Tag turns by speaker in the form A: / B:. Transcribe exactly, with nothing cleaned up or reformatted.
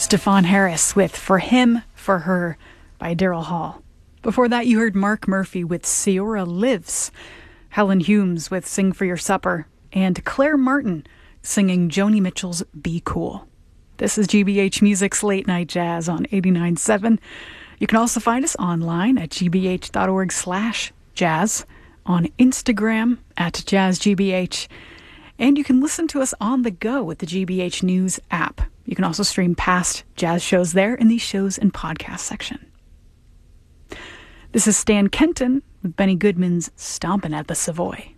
A: Stefan Harris with For Him, For Her by Daryl Hall. Before that, you heard Mark Murphy with Seora Lives, Helen Humes with Sing for Your Supper, and Claire Martin singing Joni Mitchell's Be Cool. This is G B H Music's Late Night Jazz on eighty-nine point seven. You can also find us online at gbh.org slash jazz, on Instagram at jazzgbh, and you can listen to us on the go with the G B H News app. You can also stream past jazz shows there in the shows and podcast section. This is Stan Kenton with Benny Goodman's Stompin' at the Savoy.